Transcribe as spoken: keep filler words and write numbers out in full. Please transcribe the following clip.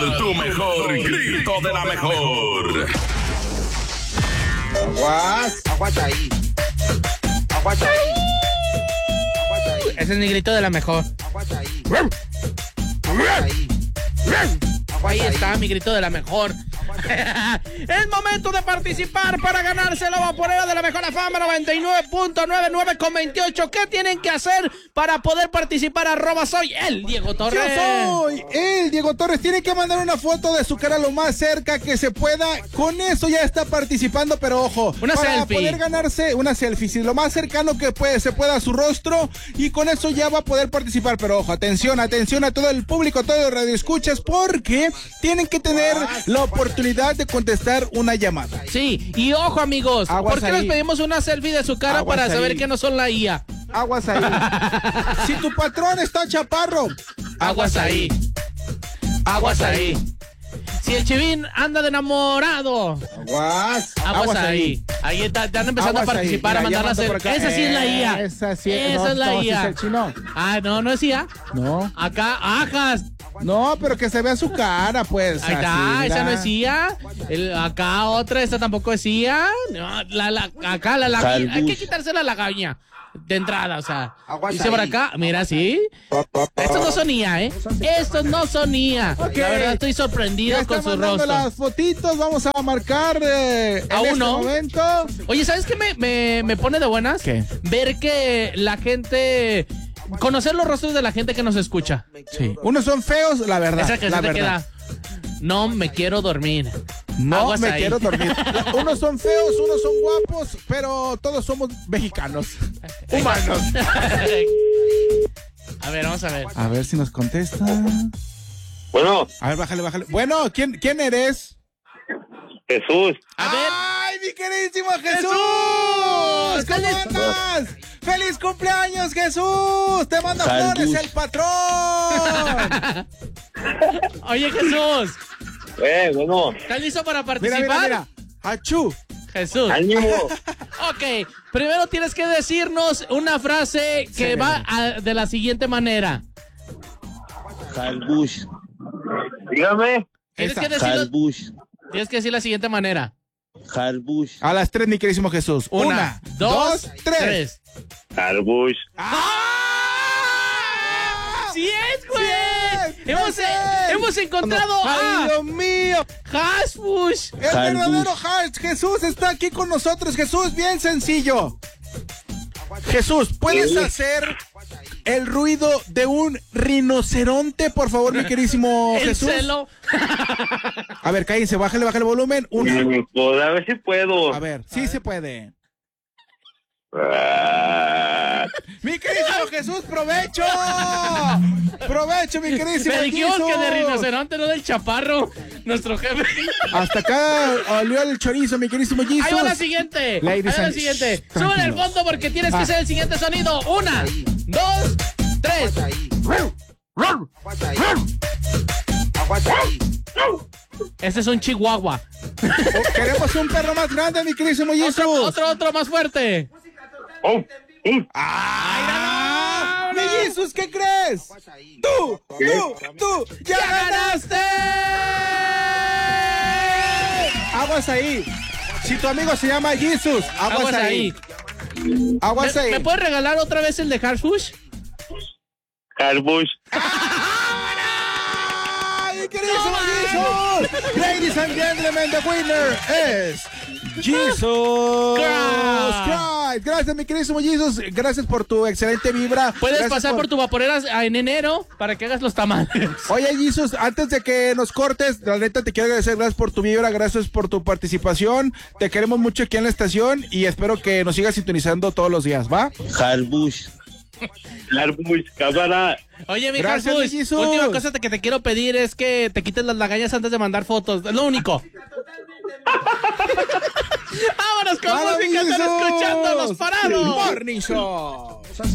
Tu mejor grito de la mejor. Aguas, aguanta ahí. Aguanta ahí. Aguanta ahí. Ese es mi grito de la mejor. Aguanta ahí. Aguanta ahí. Ahí está mi grito de la mejor. Es momento de participar para ganarse la vaporera de la mejor F M noventa y nueve punto noventa y nueve con veintiocho. ¿Qué tienen que hacer para poder participar? Arroba soy el Diego Torres. Yo soy el Diego Torres. Tiene que mandar una foto de su cara lo más cerca que se pueda. Con eso ya está participando, pero ojo, una para selfie. poder ganarse una selfie, sí, lo más cercano que puede, se pueda a su rostro, y con eso ya va a poder participar. Pero ojo, atención, atención a todo el público, a todos los radioescuchas, porque tienen que tener la oportunidad de contestar una llamada. Sí, y ojo amigos, Aguas ¿por qué ahí. les pedimos una selfie de su cara? Aguas Para saber ahí. que no son la I A. Aguas ahí. Si tu patrón está chaparro, Aguas ahí. Aguas ahí. Si el chivín anda de enamorado, Aguas. aguas, Aguas ahí. ahí. Ahí está, están empezando Aguas a participar, ahí. a Mira, mandar la ya mandó por selfie. acá. Esa sí es la I A. Esa sí, Esa no, es la no, I sí A. es el chino. Ah, no, no es I A. No. Acá, ajas. No, pero que se vea su cara, pues. Ahí está, así, esa mira. no es I A. El, acá otra, esta tampoco es I A. No, la, la, acá la lagaña. Hay que quitarse la lagaña de entrada, o sea. Aguas Dice por ahí. acá, mira, sí. Estos no son I A, ¿eh? Estos no son I A. Ok. La verdad estoy Ya sorprendido está con su mandando rostro. las fotitos, vamos a marcar eh, A en uno. este momento. Oye, ¿sabes qué me, me, me pone de buenas? ¿Qué? Ver que la gente... Conocer los rostros de la gente que nos escucha. Sí. Unos son feos, la verdad. Esa que la se te verdad. queda. No me quiero dormir. No Aguas me ahí. quiero dormir. Unos son feos, unos son guapos, pero todos somos mexicanos. Humanos. A ver, vamos a ver. A ver si nos contesta. Bueno, A ver, bájale, bájale. Bueno, ¿quién, quién eres? Jesús. A ver. ¡Ay, mi queridísimo Jesús! ¡Jesús! ¿Cómo ¡Feliz- andas? ¡Feliz cumpleaños, Jesús! ¡Te manda Jesús. flores el patrón! Oye, Jesús. Eh, bueno, ¿Estás listo para Mira, participar? mira, mira. ¡Achú! Jesús. ánimo. Ok, primero tienes que decirnos una frase que Sí, va a- de la siguiente manera. Jalbush. Dígame. Tienes Esa. que, decirlo, Jalbush. tienes que decir la siguiente manera. Jalbush. A las tres, mi queridísimo Jesús. Una, Una, dos, tres. tres. Jalbush. ¡Sí es, güey! ¡Sí es! Hemos, ¡Sí eh, es! hemos encontrado ¡Ay, a Dios mío! Hashbush. El Jalbush. verdadero Hash. Jesús está aquí con nosotros. Jesús, bien sencillo. Jesús, ¿puedes Sí. hacer el ruido de un rinoceronte, por favor, mi queridísimo El Jesús? celo. A ver, cállense, bájale, bájale el volumen. Una. Pues a ver si puedo. A ver, sí se puede. Ah, Mi queridísimo Jesús, provecho. Provecho, mi queridísimo Me dijimos Jesús. que de rinoceronte, no del chaparro. Nuestro jefe. Hasta acá olió el chorizo, mi queridísimo Jesús. Ahí va la siguiente. Ahí Ladies va la and- siguiente. Shh, Sube el tranquilos. fondo porque tienes que Ah. hacer el siguiente sonido. Una, dos, tres. Aguanta ahí. Aguanta ahí. Aguanta ahí. Ese es un chihuahua. Oh, queremos un perro más grande, mi queridísimo Jesús. Otro, otro, otro más fuerte. oh, oh. ¡Ah! ¡Mi Jesús, ¿qué crees? Aguanta ahí. ¡Tú! ¡Tú! ¡Tú! ¡Ya ganaste! Aguas ahí. Si tu amigo se llama Jesús, aguas, Aguas ahí. ahí. Aguas ¿Me, ahí. ¿Me puedes regalar otra vez el de Hashbush? Jalbush. ¡Ay, queridísimo Jesús! Ladies and gentlemen, the winner es Jesus Christ. Gracias, mi queridísimo Jesus. Gracias por tu excelente vibra. Puedes Gracias pasar por... tu vaporera en enero para que hagas los tamales. Oye, Jesus, antes de que nos cortes, la neta te quiero agradecer, gracias por tu vibra, gracias por tu participación. Te queremos mucho aquí en la estación y espero que nos sigas sintonizando todos los días, ¿va? Jalbush. Jalbush, cámara. Oye, mi Gracias, Hashbush, mi Jesus. última cosa que te quiero pedir es que te quites las lagañas antes de mandar fotos. Es lo único. Vámonos con ¡Hola, música, están Jesus! escuchando los parados. Morning Show.